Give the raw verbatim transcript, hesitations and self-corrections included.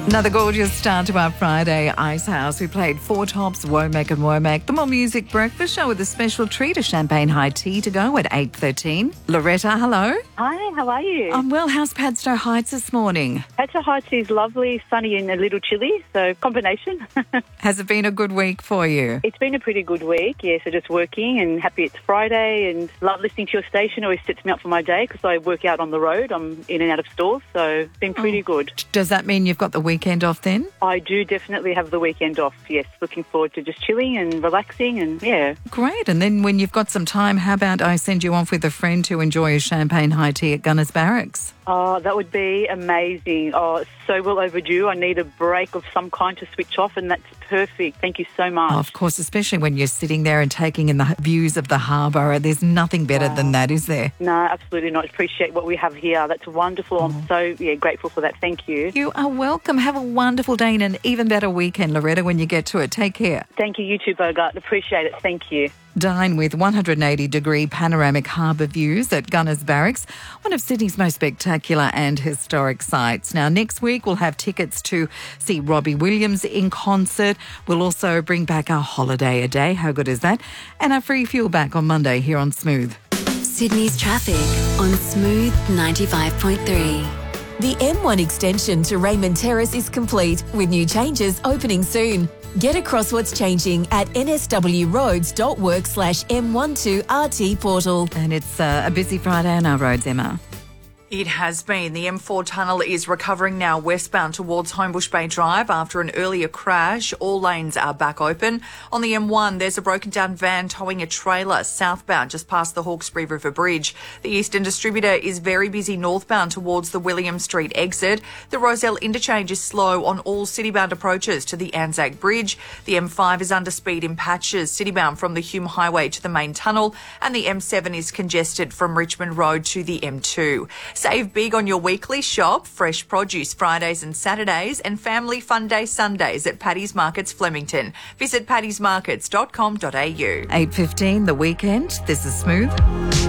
Another gorgeous start to our Friday Ice House. We played Four Tops, Womack and Womack. The More Music Breakfast Show with a special treat, a champagne high tea to go at eight thirteen. Loretta, hello. Hi, how are you? I'm well. How's Padstow Heights this morning? Padstow Heights is lovely, sunny and a little chilly, so combination. Has it been a good week for you? It's been a pretty good week, yeah, so just working and happy it's Friday and love listening to your station. Always sets me up for my day because I work out on the road. I'm in and out of stores, so it's been pretty oh. good. Does that mean you've got the weekend off then? I do definitely have the weekend off, yes. Looking forward to just chilling and relaxing and, yeah. Great. And then when you've got some time, how about I send you off with a friend to enjoy a champagne high tea at Gunners Barracks? Oh, that would be amazing. Oh, it's so well overdue. I need a break of some kind to switch off, and that's perfect. Thank you so much. Oh, of course, especially when you're sitting there and taking in the views of the harbour. There's nothing better wow. than that, is there? No, absolutely not. Appreciate what we have here. That's wonderful. Oh. I'm so yeah grateful for that. Thank you. You are welcome. Have a wonderful day and an even better weekend, Loretta, when you get to it. Take care. Thank you. You too, Bogart. Appreciate it. Thank you. Dine with one hundred eighty degree panoramic harbour views at Gunners Barracks, one of Sydney's most spectacular and historic sites. Now, next week we'll have tickets to see Robbie Williams in concert. We'll also bring back our holiday a day. How good is that? And our free fuel back on Monday here on Smooth. Sydney's traffic on Smooth ninety-five point three. The M one extension to Raymond Terrace is complete, with new changes opening soon. Get across what's changing at nswroads.work slash M12RT portal. And it's uh, a busy Friday on our roads, Emma. It has been. The M four tunnel is recovering now westbound towards Homebush Bay Drive after an earlier crash. All lanes are back open. On the M one, there's a broken down van towing a trailer southbound just past the Hawkesbury River Bridge. The Eastern Distributor is very busy northbound towards the William Street exit. The Rozelle interchange is slow on all citybound approaches to the Anzac Bridge. The M five is under speed in patches citybound from the Hume Highway to the main tunnel, and the M seven is congested from Richmond Road to the M two. Save big on your weekly shop, fresh produce Fridays and Saturdays, and family fun day Sundays at Paddy's Markets Flemington. Visit paddys markets dot com dot a u. eight fifteen, the weekend. This is Smooth.